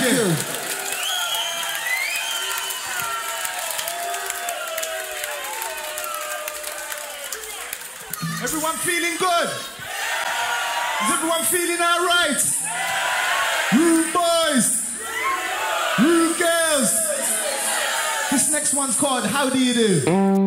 you. Everyone feeling good? Is everyone feeling all right? Rude boys, rude girls. This next one's called How Do You Do?